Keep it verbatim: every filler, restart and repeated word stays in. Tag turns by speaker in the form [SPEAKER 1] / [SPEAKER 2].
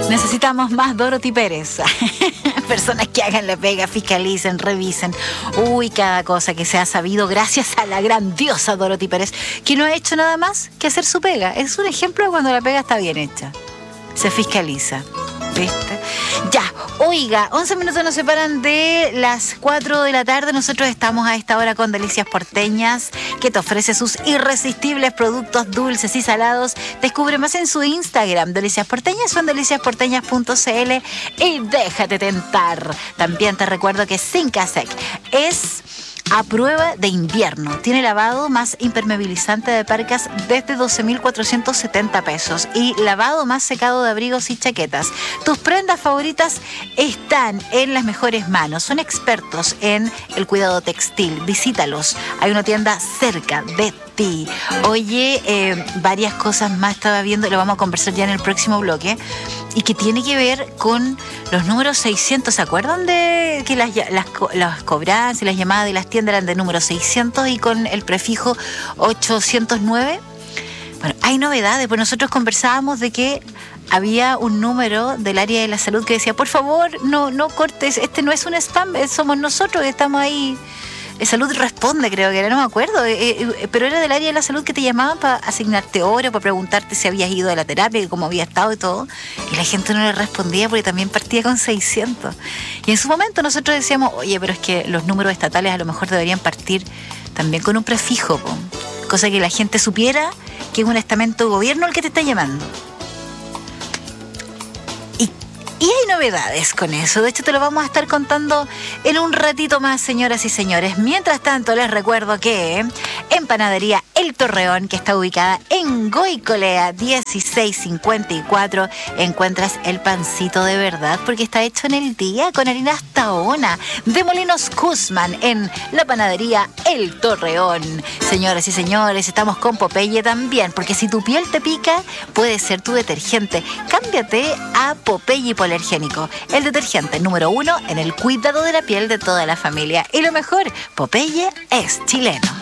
[SPEAKER 1] Necesitamos más Dorothy Pérez. Personas que hagan la pega, fiscalicen, revisen. Uy, cada cosa que se ha sabido gracias a la grandiosa Dorothy Pérez, que no ha hecho nada más que hacer su pega. Es un ejemplo de cuando la pega está bien hecha. Se fiscaliza. ¿Viste? Ya, oiga, once minutos nos separan de las cuatro de la tarde. Nosotros estamos a esta hora con Delicias Porteñas, que te ofrece sus irresistibles productos dulces y salados. Descubre más en su Instagram, Delicias Porteñas, o en delicias porteñas punto c l, y déjate tentar. También te recuerdo que Sincasec es a prueba de invierno. Tiene lavado más impermeabilizante de parcas desde doce mil cuatrocientos setenta pesos y lavado más secado de abrigos y chaquetas. Tus prendas favoritas están en las mejores manos. Son expertos en el cuidado textil. Visítalos. Hay una tienda cerca de ti. Oye, eh, varias cosas más estaba viendo, lo vamos a conversar ya en el próximo bloque, y que tiene que ver con los números seiscientos. ¿Se acuerdan de que las, las, las cobranzas y las llamadas de las tiendas eran de número seiscientos y con el prefijo ochocientos nueve? Bueno, hay novedades, pues nosotros conversábamos de que había un número del área de la salud que decía, por favor, no, no cortes, este no es un spam, somos nosotros que estamos ahí. Salud Responde, creo que era, no me acuerdo, eh, eh, pero era del área de la salud que te llamaban para asignarte hora, para preguntarte si habías ido a la terapia, cómo había estado y todo, y la gente no le respondía porque también partía con seiscientos. Y en su momento nosotros decíamos, oye, pero es que los números estatales a lo mejor deberían partir también con un prefijo, po, cosa que la gente supiera que es un estamento de gobierno el que te está llamando. Y hay novedades con eso, de hecho te lo vamos a estar contando en un ratito más, señoras y señores. Mientras tanto, les recuerdo que en Panadería El Torreón, que está ubicada en Goicolea dieciséis cincuenta y cuatro, encuentras el pancito de verdad, porque está hecho en el día con harinas Tahona de Molinos Guzmán en la Panadería El Torreón. Señoras y señores, estamos con Popeye también, porque si tu piel te pica, puede ser tu detergente. Cámbiate a Popeye Hipoalergénico, el detergente número uno en el cuidado de la piel de toda la familia. Y lo mejor, Popeye es chileno.